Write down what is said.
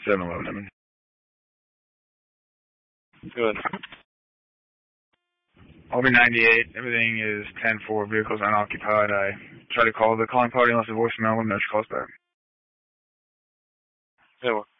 7-Eleven. Good. Albany 98, everything is 10-4, vehicles unoccupied. I try to call the calling party and left a voicemail when no calls back. Yeah, well.